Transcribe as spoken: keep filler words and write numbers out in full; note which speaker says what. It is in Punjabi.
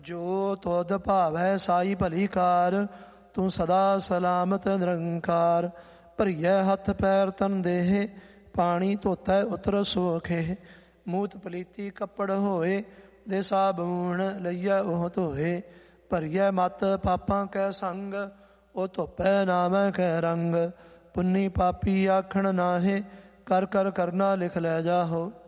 Speaker 1: ਜੋ ਤੁਧ ਭਾਵੈ ਸਾਈ ਭਲੀ ਕਾਰ, ਤੂੰ ਸਦਾ ਸਲਾਮਤ ਨਿਰੰਕਾਰ। ਭਰੀਐ ਹੱਥ ਪੈਰ ਤਨ ਦੇਹ, ਪਾਣੀ ਧੋਤੈ ਉਤਰ ਸੋਖੇ। ਮੂਤ ਪਲੀਤੀ ਕੱਪੜ ਹੋਏ, ਦੇ ਸਾਬੂਣ ਲਈਐ ਉਹ ਧੋਏ। ਭਰੀਐ ਮਤ ਪਾਪਾਂ ਕੈ ਸੰਗ, ਉਹ ਧੋਪੈ ਨਾਮੈ ਕੈ ਰੰਗ। ਪੁੰਨੀ ਪਾਪੀ ਆਖਣ ਨਾਹੇ, ਕਰ ਕਰ ਕਰਨਾ ਲਿਖ ਲੈ ਜਾਹੋ।